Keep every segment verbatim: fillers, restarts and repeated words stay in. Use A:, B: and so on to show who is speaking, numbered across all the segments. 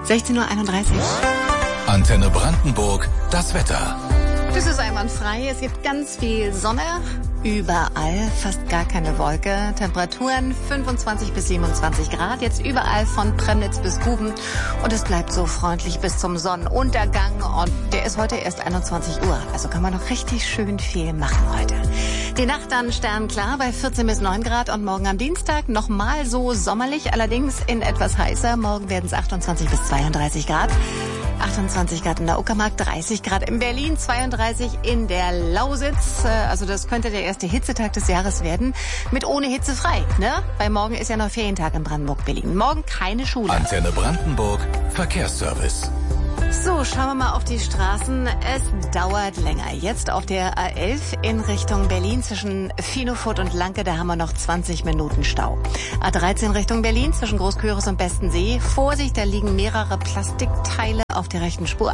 A: sechzehn Uhr einunddreißig.
B: Antenne Brandenburg, das Wetter.
A: Das ist einwandfrei. Es gibt ganz viel Sonne. Überall, fast gar keine Wolke. Temperaturen fünfundzwanzig bis siebenundzwanzig Grad. Jetzt überall von Premnitz bis Guben. Und es bleibt so freundlich bis zum Sonnenuntergang. Und der ist heute erst einundzwanzig Uhr. Also kann man noch richtig schön viel machen heute. Die Nacht dann sternklar bei vierzehn bis neun Grad. Und morgen am Dienstag nochmal so sommerlich. Allerdings in etwas heißer. Morgen werden es achtundzwanzig bis zweiunddreißig Grad. achtundzwanzig Grad in der Uckermark, dreißig Grad in Berlin, zweiunddreißig in der Lausitz. Also das könnte der erste Hitzetag des Jahres werden. Mit ohne Hitze frei, ne? Weil morgen ist ja noch Ferientag in Brandenburg-Berlin. Morgen keine Schule.
B: Antenne Brandenburg, Verkehrsservice.
A: So, schauen wir mal auf die Straßen. Es dauert länger. Jetzt auf der A elf in Richtung Berlin zwischen Finofurt und Lanke, da haben wir noch zwanzig Minuten Stau. A dreizehn Richtung Berlin zwischen Großküritz und Bestensee. Vorsicht, da liegen mehrere Plastikteile auf der rechten Spur.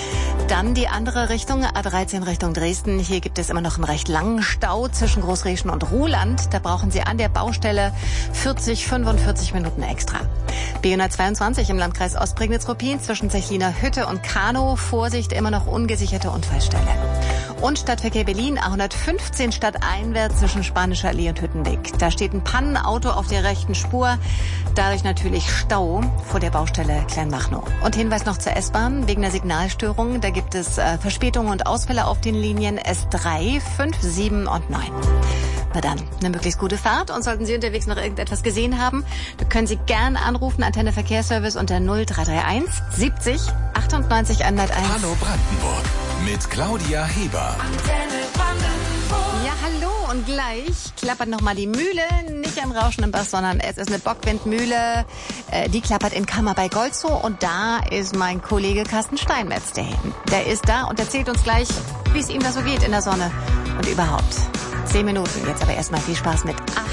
A: Dann die andere Richtung, A dreizehn Richtung Dresden. Hier gibt es immer noch einen recht langen Stau zwischen Großrieschen und Ruhland. Da brauchen Sie an der Baustelle vierzig, fünfundvierzig Minuten extra. B hundertzweiundzwanzig im Landkreis Ostprignitz-Ruppin zwischen Zechliner Hütte und Kanow. Vorsicht, immer noch ungesicherte Unfallstelle. Und Stadtverkehr Berlin, A hundertfünfzehn stadteinwärts zwischen Spanischer Allee und Hüttenweg. Da steht ein Pannenauto auf der rechten Spur. Dadurch natürlich Stau vor der Baustelle Kleinmachnow. Und Hinweis noch zur S-Bahn wegen der Signalstörung. Da gibt es äh, Verspätungen und Ausfälle auf den Linien S drei, fünf, sieben und neun. Na dann, eine möglichst gute Fahrt. Und sollten Sie unterwegs noch irgendetwas gesehen haben, dann können Sie gern anrufen, Antenne Verkehrsservice unter null drei drei eins siebzig achtundneunzig hunderteins.
B: Hallo Brandenburg mit Claudia Heber.
C: Antenne Brandenburg.
A: Ja, hallo und gleich klappert nochmal die Mühle, nicht ein Rauschen im Bass, sondern es ist eine Bockwindmühle, äh, die klappert in Kammer bei Golzow und da ist mein Kollege Carsten Steinmetz, der, der ist da und erzählt uns gleich, wie es ihm da so geht in der Sonne und überhaupt. Zehn Minuten, jetzt aber erstmal viel Spaß mit